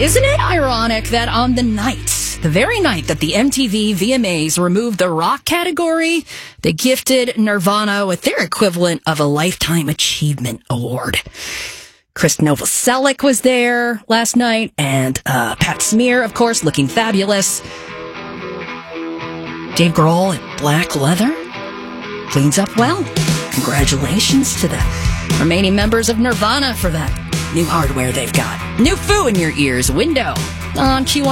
Isn't it ironic that on the very night that the MTV VMAs removed the rock category, they gifted Nirvana with their equivalent of a Lifetime Achievement Award. Chris Novoselic was there last night, and Pat Smear, of course, looking fabulous. Dave Grohl in black leather cleans up well. Congratulations to the remaining members of Nirvana for that new hardware they've got. New foo in your ears, Window on Q1.